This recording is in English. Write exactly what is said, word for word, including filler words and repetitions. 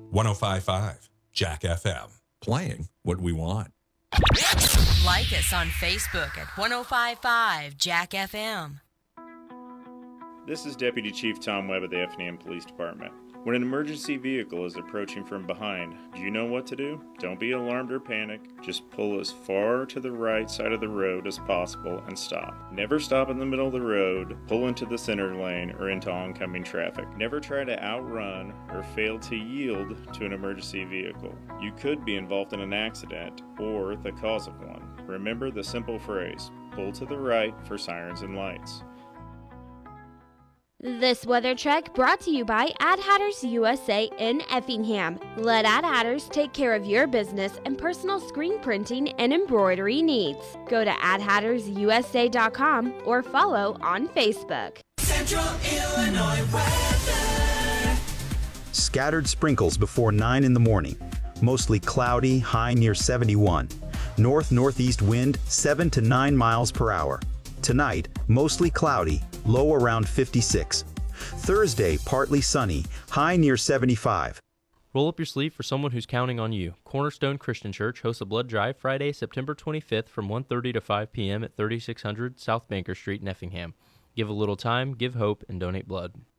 one oh five point five Jack F M. Playing what we want. Like us on Facebook at one oh five point five Jack F M. This is Deputy Chief Tom Webb of the Effingham Police Department. When an emergency vehicle is approaching from behind, do you know what to do? Don't be alarmed or panic. Just pull as far to the right side of the road as possible and stop. Never stop in the middle of the road, pull into the center lane, or into oncoming traffic. Never try to outrun or fail to yield to an emergency vehicle. You could be involved in an accident or the cause of one. Remember the simple phrase, pull to the right for sirens and lights. This weather check brought to you by Ad Hatters U S A in Effingham. Let Ad Hatters take care of your business and personal screen printing and embroidery needs. Go to ad hatters u s a dot com or follow on Facebook. Central Illinois weather. Scattered sprinkles before nine in the morning. Mostly cloudy, high near seventy-one. North-northeast wind seven to nine miles per hour. Tonight, mostly cloudy, low around fifty-six. Thursday, partly sunny, high near seventy-five. Roll up your sleeve for someone who's counting on you. Cornerstone Christian Church hosts a blood drive Friday, September twenty-fifth from one thirty to five p.m. at thirty-six hundred South Banker Street in Effingham. Give a little time, give hope, and donate blood.